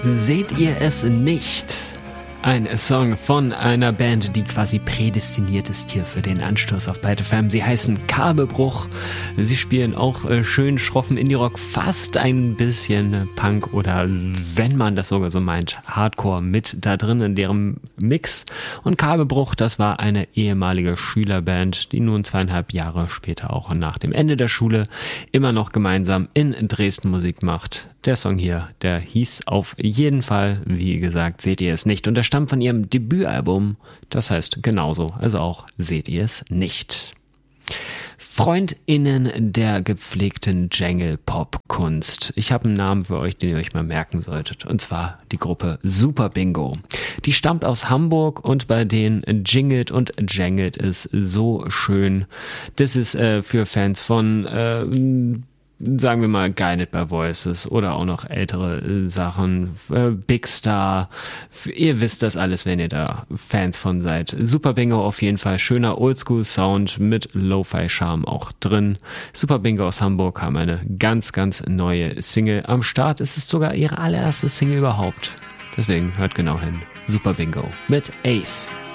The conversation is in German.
Seht ihr es nicht? Ein Song von einer Band, die quasi prädestiniert ist hier für den Anstoß auf Byte FM. Sie heißen Kabelbruch. Sie spielen auch schön schroffen Indie-Rock, fast ein bisschen Punk oder, wenn man das sogar so meint, Hardcore mit da drin in deren Mix. Und Kabelbruch, das war eine ehemalige Schülerband, die nun 2,5 Jahre später auch nach dem Ende der Schule immer noch gemeinsam in Dresden Musik macht. Der Song hier, der hieß auf jeden Fall, wie gesagt, seht ihr es nicht. Und der stammt von ihrem Debütalbum, das heißt genauso, also auch seht ihr es nicht. FreundInnen der gepflegten Jangle-Pop-Kunst. Ich habe einen Namen für euch, den ihr euch mal merken solltet. Und zwar die Gruppe Super Bingo. Die stammt aus Hamburg und bei denen jingelt und jangelt es so schön. Das ist für Fans von sagen wir mal Guided by Voices oder auch noch ältere Sachen, Big Star, ihr wisst das alles, wenn ihr da Fans von seid. Super Bingo auf jeden Fall, schöner Oldschool-Sound mit Lo-Fi-Charme auch drin. Super Bingo aus Hamburg haben eine ganz, ganz neue Single am Start. Es ist sogar ihre allererste Single überhaupt. Deswegen hört genau hin. Super Bingo mit Ace.